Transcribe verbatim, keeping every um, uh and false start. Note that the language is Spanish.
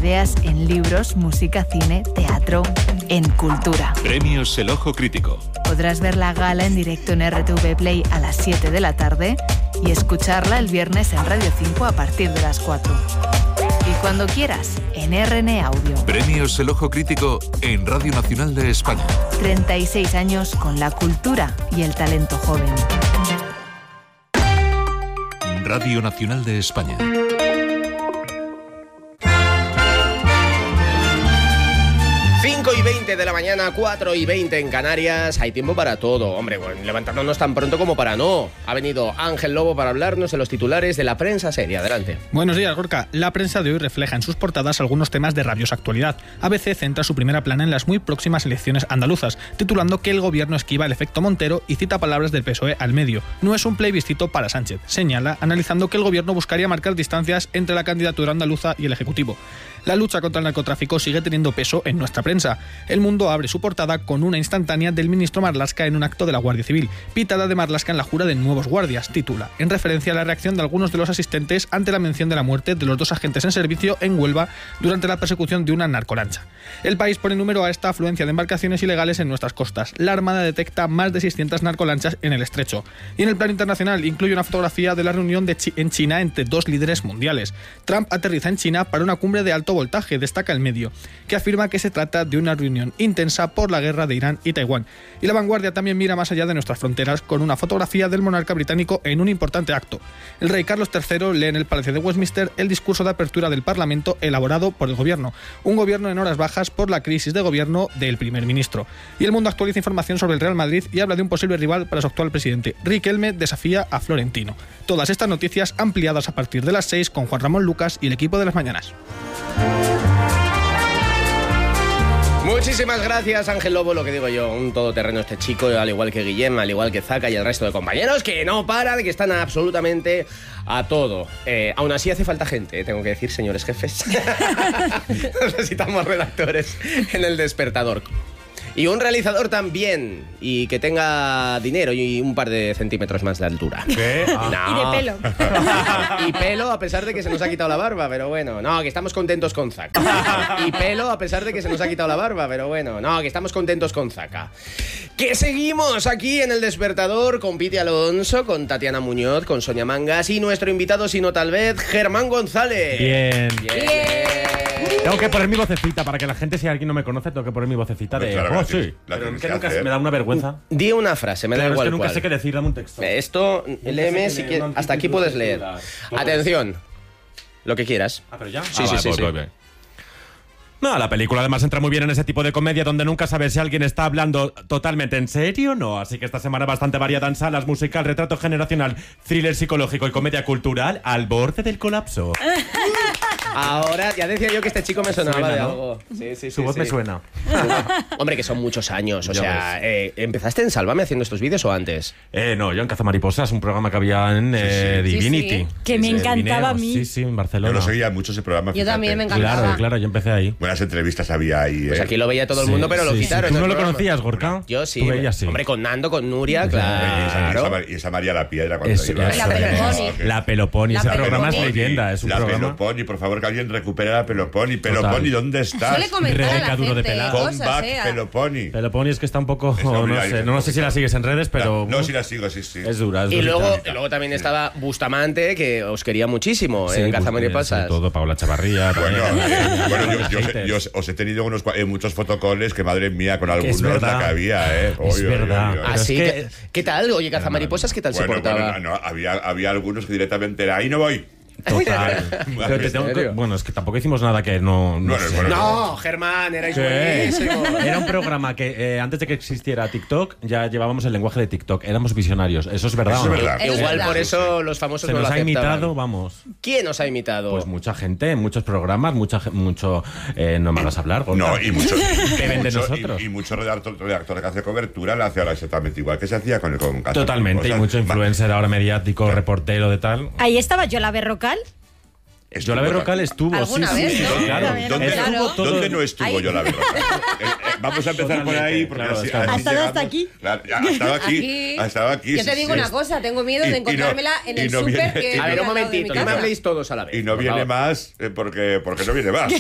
ideas en libros, música, cine, teatro, en cultura. Premios El Ojo Crítico. Podrás ver la gala en directo en R T V Play a las siete de la tarde y escucharla el viernes en Radio cinco a partir de las cuatro. Y cuando quieras, en R N Audio. Premios El Ojo Crítico en Radio Nacional de España. treinta y seis años con la cultura y el talento joven. Radio Nacional de España. cinco y veinte de la mañana, cuatro y veinte en Canarias. Hay tiempo para todo. Hombre, bueno, levantándonos tan pronto como para no. Ha venido Ángel Lobo para hablarnos de los titulares de la prensa seria. Adelante. Buenos días, Gorka. La prensa de hoy refleja en sus portadas algunos temas de rabiosa actualidad. A B C centra su primera plana en las muy próximas elecciones andaluzas, titulando que el gobierno esquiva el efecto Montero y cita palabras del P S O E al medio. No es un plebiscito para Sánchez, señala, analizando que el gobierno buscaría marcar distancias entre la candidatura andaluza y el Ejecutivo. La lucha contra el narcotráfico sigue teniendo peso en nuestra prensa. El Mundo abre su portada con una instantánea del ministro Marlaska en un acto de la Guardia Civil. Pitada de Marlaska en la jura de nuevos guardias, titula, en referencia a la reacción de algunos de los asistentes ante la mención de la muerte de los dos agentes en servicio en Huelva durante la persecución de una narcolancha. El País pone número a esta afluencia de embarcaciones ilegales en nuestras costas. La Armada detecta más de seiscientas narcolanchas en el estrecho. Y en el plano internacional incluye una fotografía de la reunión de Chi- en China entre dos líderes mundiales. Trump aterriza en China para una cumbre de alto voltaje, destaca el medio, que afirma que se trata de una reunión intensa por la guerra de Irán y Taiwán. Y La Vanguardia también mira más allá de nuestras fronteras con una fotografía del monarca británico en un importante acto. El rey Carlos tercero lee en el Palacio de Westminster el discurso de apertura del Parlamento elaborado por el gobierno, un gobierno en horas bajas por la crisis de gobierno del primer ministro. Y El Mundo actualiza información sobre el Real Madrid y habla de un posible rival para su actual presidente. Riquelme desafía a Florentino. Todas estas noticias ampliadas a partir de las seis con Juan Ramón Lucas y el equipo de las mañanas. Muchísimas gracias, Ángel Lobo. Lo que digo yo, un todoterreno este chico, al igual que Guillem, al igual que Zaka y el resto de compañeros que no paran, que están absolutamente a todo. Eh, aún así hace falta gente, tengo que decir, señores jefes. Necesitamos redactores en El Despertador. Y un realizador también, y que tenga dinero y un par de centímetros más de altura. ¿Qué? Ah. Y de pelo. Y pelo a pesar de que se nos ha quitado la barba, pero bueno. No, que estamos contentos con Zaka. Y pelo a pesar de que se nos ha quitado la barba, pero bueno. No, que estamos contentos con Zaka. Que seguimos aquí en El Despertador con Piti Alonso, con Tatiana Muñoz, con Sonia Mangas y nuestro invitado, si no tal vez, Germán González. Bien. Bien. Bien. Tengo que poner mi vocecita para que la gente, si alguien no me conoce, tengo que poner mi vocecita de... Claro, Oh, la sí. tienes- la Pero tienes es que que nunca hacer. me da una vergüenza. Di una frase, me da Claro, igual es que nunca cuál. sé qué decir, dame un texto. Esto, léeme sé si qué quieres. leer, Hasta aquí puedes leer. Todo Atención. Lo que quieras. Ah, pero ya. Sí, Ah, sí, vale, sí, pues sí. voy bien. No, la película además entra muy bien en ese tipo de comedia donde nunca sabes si alguien está hablando totalmente en serio o no. Así que esta semana bastante variada en salas, musical, retrato generacional, thriller psicológico y comedia cultural al borde del colapso. Ahora, ya decía yo que este chico me sonaba Suena, de ¿no? algo. Sí, sí, Su sí, voz sí. me suena. Hombre, que son muchos años. O Ya sea, ves. eh, ¿empezaste en Sálvame haciendo estos vídeos o antes? Eh, no, yo en Cazamariposas, un programa que había en eh, sí. Divinity. Sí, sí. Que me Sí, encantaba a Vineos. mí. Sí, sí, en Yo Barcelona. lo seguía mucho ese programa. Yo fíjate. también me encantaba. Claro, claro, yo empecé ahí. Buenas entrevistas había ahí. Pues ¿eh? aquí lo veía todo el Sí, mundo, pero lo sí, sí. quitaron. ¿Tú no del lo programa. conocías, Gorka? Yo sí. Tú veías, sí. Hombre, con Nando, con Nuria, Y esa, y esa- claro. y esa María la Piedra cuando Eso, iba. eso La es. Peloponi. La Peloponi, La ese programa es Peloponi. leyenda, es un la programa. Peloponi, por favor, que alguien recupere la Peloponi. Peloponi, ¿dónde estás? Suele comentar a Rebeca la Duro de gente Pelado. Come cosas, back, eh. Peloponi. Peloponi es que está un poco, Esa, no mira, sé, ahí, no sé si la sigues en redes, pero... No, sí la sigo, sí, sí. Es dura, es Y durita. luego, y luego también estaba Bustamante, que os quería muchísimo Sí, en pues, Cazamariposas. sí, todo, Paula Chavarría Bueno, también. eh, bueno, yo, Las yo, haters. yo os- os he tenido unos, cua- eh, muchos fotocoles que, madre mía, con Que algunos es verdad. la que había, ¿eh? Es verdad. oy, oy. Ah, Pero sí. es que- ¿Qué, qué tal? Oye, Cazamariposas, ¿qué tal se Bueno, portaba? bueno, no, no, había, había algunos que directamente era, ahí no voy. Total. Pero te tengo que- ¿En serio? bueno, es que tampoco hicimos nada que no... no Bueno, sé. bueno. No, Germán, erais ¿Qué? buenísimos. Era un programa que eh, antes de que existiera TikTok ya llevábamos el lenguaje de TikTok. Éramos visionarios. ¿Eso es verdad Eso o no? es verdad. Eso es Igual verdad. por eso los famosos Se no nos lo ha aceptaban. imitado, vamos. ¿Quién os ha imitado? Pues mucha gente, muchos programas, mucha, ge- mucho... Eh, no me hagas hablar, Gorka. No, y mucho, Que vende mucho- nosotros. y, y mucho redactor, redactor que hace cobertura le hace ahora exactamente igual que se hacía con el con Casa Totalmente, y Cosas. mucho influencer ahora mediático, reportero de tal. Ahí estaba Yola Berrocal. Yo la Berrocal estuvo, sí, ¿Alguna sí, vez, sí, no? sí, claro. También, ¿Dónde, claro. Estuvo todo- ¿Dónde no estuvo Ahí. yo la Berrocal? Eh, eh, vamos a empezar por ahí porque Claro, así, es que- así ¿Ha estado hasta llegamos. aquí? Claro, ya, ha estado aquí, Aquí. ha estado aquí. Yo te sí, digo sí. una cosa, tengo miedo Y- de y no- encontrármela en y el no súper viene- que y A ver, al un lado de mi momentito, no me casa. habléis todos a la vez. Y no por viene favor. más eh, porque, porque no viene más.